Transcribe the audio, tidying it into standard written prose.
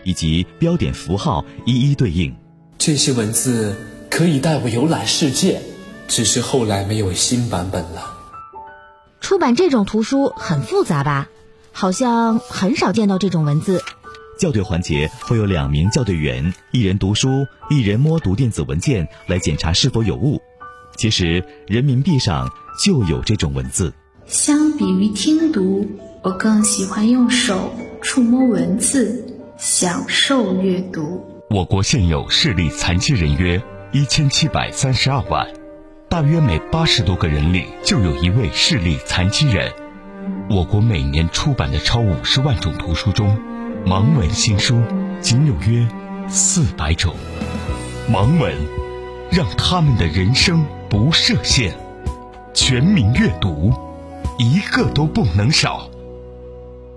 以及标点符号一一对应。 这些文字可以带我游览世界，只是后来没有新版本了。 出版这种图书很复杂吧？好像很少见到这种文字。 校对环节会有2名校对员，一人读书，一人摸读电子文件来检查是否有误。其实人民币上就有这种文字。 相比于听读，我更喜欢用手触摸文字，享受阅读。 我国现有视力残疾人约1732万，大约每80多个人里就有一位视力残疾人。我国每年出版的超50万种图书中，盲文新书仅有约400种。盲文让他们的人生不设限，全民阅读，一个都不能少。